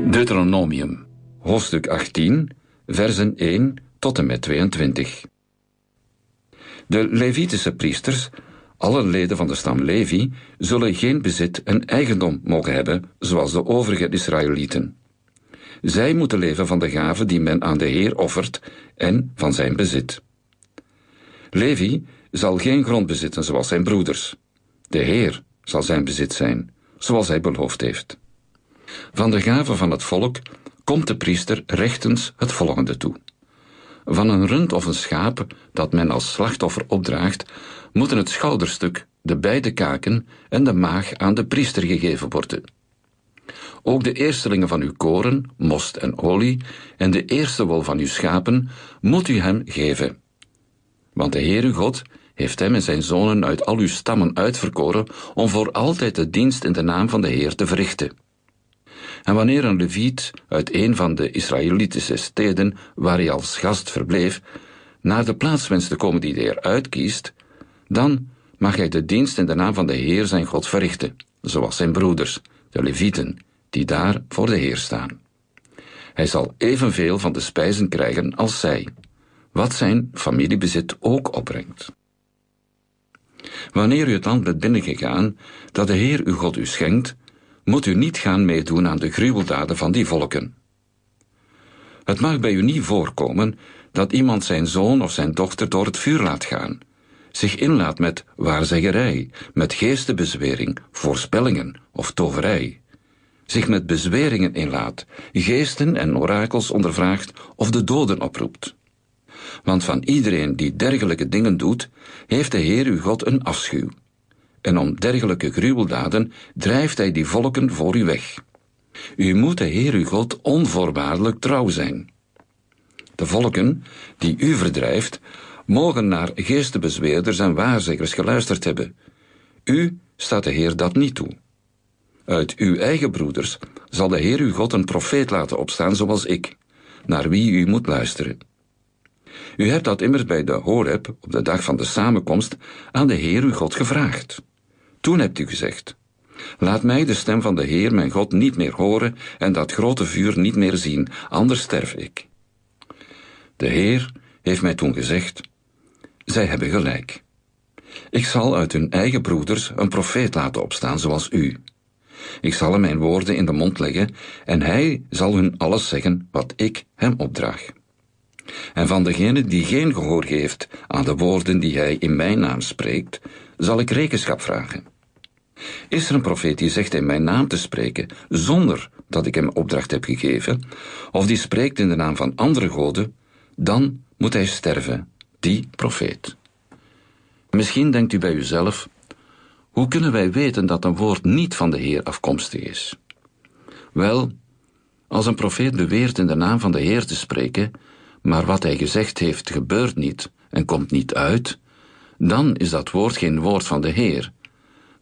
Deuteronomium, hoofdstuk 18, versen 1 tot en met 22. De Levitische priesters, alle leden van de stam Levi, zullen geen bezit en eigendom mogen hebben, zoals de overige Israëlieten. Zij moeten leven van de gaven die men aan de Heer offert en van zijn bezit. Levi zal geen grond bezitten zoals zijn broeders. De Heer zal zijn bezit zijn, zoals hij beloofd heeft. Van de gaven van het volk komt de priester rechtens het volgende toe. Van een rund of een schaap dat men als slachtoffer opdraagt, moeten het schouderstuk, de beide kaken en de maag aan de priester gegeven worden. Ook de eerstelingen van uw koren, most en olie en de eerste wol van uw schapen moet u hem geven. Want de Heer uw God heeft hem en zijn zonen uit al uw stammen uitverkoren om voor altijd de dienst in de naam van de Heer te verrichten. En wanneer een leviet uit een van de Israëlitische steden waar hij als gast verbleef, naar de plaats wenst te komen die de Heer uitkiest, dan mag hij de dienst in de naam van de Heer zijn God verrichten, zoals zijn broeders, de levieten, die daar voor de Heer staan. Hij zal evenveel van de spijzen krijgen als zij, wat zijn familiebezit ook opbrengt. Wanneer u het land bent binnengegaan, dat de Heer uw God u schenkt, moet u niet gaan meedoen aan de gruweldaden van die volken. Het mag bij u niet voorkomen dat iemand zijn zoon of zijn dochter door het vuur laat gaan, zich inlaat met waarzeggerij, met geestenbezwering, voorspellingen of toverij, zich met bezweringen inlaat, geesten en orakels ondervraagt of de doden oproept. Want van iedereen die dergelijke dingen doet, heeft de Heer uw God een afschuw. En om dergelijke gruweldaden drijft hij die volken voor u weg. U moet de Heer uw God onvoorwaardelijk trouw zijn. De volken die u verdrijft, mogen naar geestenbezweerders en waarzeggers geluisterd hebben. U staat de Heer dat niet toe. Uit uw eigen broeders zal de Heer uw God een profeet laten opstaan zoals ik, naar wie u moet luisteren. U hebt dat immers bij de Horeb, op de dag van de samenkomst, aan de Heer uw God gevraagd. Toen hebt u gezegd: laat mij de stem van de Heer mijn God niet meer horen en dat grote vuur niet meer zien, anders sterf ik. De Heer heeft mij toen gezegd: zij hebben gelijk. Ik zal uit hun eigen broeders een profeet laten opstaan zoals u. Ik zal hem mijn woorden in de mond leggen en hij zal hun alles zeggen wat ik hem opdraag. En van degene die geen gehoor geeft aan de woorden die hij in mijn naam spreekt, zal ik rekenschap vragen. Is er een profeet die zegt in mijn naam te spreken, zonder dat ik hem opdracht heb gegeven, of die spreekt in de naam van andere goden, dan moet hij sterven, die profeet. Misschien denkt u bij uzelf: hoe kunnen wij weten dat een woord niet van de Heer afkomstig is? Wel, als een profeet beweert in de naam van de Heer te spreken, maar wat hij gezegd heeft gebeurt niet en komt niet uit, dan is dat woord geen woord van de Heer,